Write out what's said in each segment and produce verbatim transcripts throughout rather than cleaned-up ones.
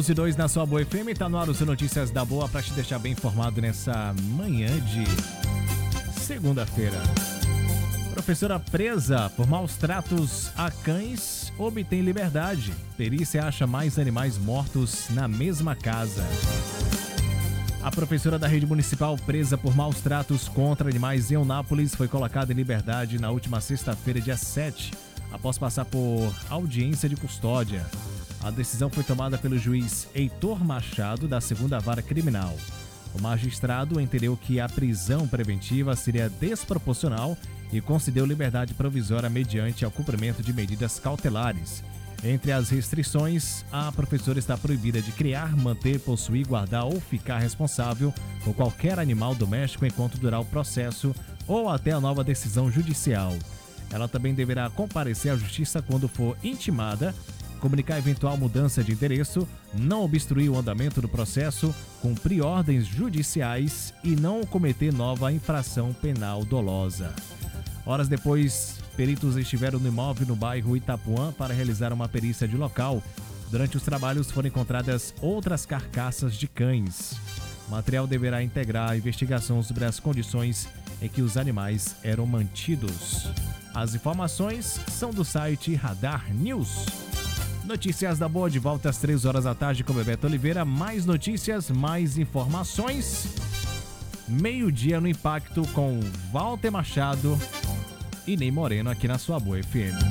onze e dois na sua Boa F M, tá no ar o seu Notícias da Boa para te deixar bem informado nessa manhã de segunda-feira. Professora presa por maus tratos a cães obtém liberdade. Perícia acha mais animais mortos na mesma casa. A professora da rede municipal presa por maus tratos contra animais em Eunápolis foi colocada em liberdade na última sexta-feira, dia sete, após passar por audiência de custódia. A decisão foi tomada pelo juiz Heitor Machado, da segunda Vara Criminal. O magistrado entendeu que a prisão preventiva seria desproporcional e concedeu liberdade provisória mediante ao cumprimento de medidas cautelares. Entre as restrições, a professora está proibida de criar, manter, possuir, guardar ou ficar responsável por qualquer animal doméstico enquanto durar o processo ou até a nova decisão judicial. Ela também deverá comparecer à justiça quando for intimada, comunicar eventual mudança de endereço, não obstruir o andamento do processo, cumprir ordens judiciais e não cometer nova infração penal dolosa. Horas depois, peritos estiveram no imóvel no bairro Itapuã para realizar uma perícia de local. Durante os trabalhos foram encontradas outras carcaças de cães. O material deverá integrar a investigação sobre as condições em que os animais eram mantidos. As informações são do site Radar News. Notícias da Boa de volta às três horas da tarde com Bebeto Oliveira. Mais notícias, mais informações. Meio-dia no Impacto com Walter Machado e Ney Moreno aqui na sua Boa F M.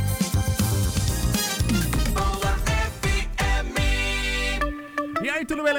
Boa F M. E aí, tudo beleza?